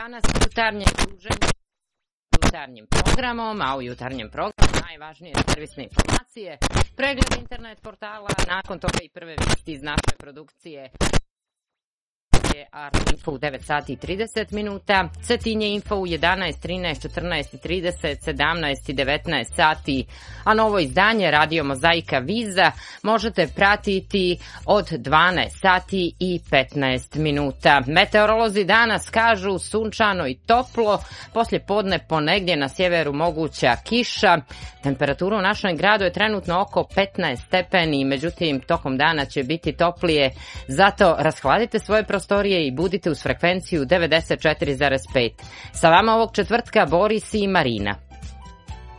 danas jutarnje druženje jutarnjim programom, a u jutarnjem programu najvažnije servisne informacije, pregled internet portala, nakon toga i prve vijesti iz naše produkcije Art Info u 9 sati i 30 minuta, Cetinje Info u 11, 13, 14 i 30, 17 i 19 sati, a novo izdanje Radio Mozaika Viza možete pratiti od 12 sati i 15 minuta. Meteorolozi danas kažu sunčano i toplo, poslje podne ponegdje na sjeveru moguća kiša. Temperatura u našem gradu je trenutno oko 15 stepeni, međutim tokom dana će biti toplije, zato rashladite svoje prostorije i budite uz frekvenciju 94,5. Sa vama ovog četvrtka Boris i Marina.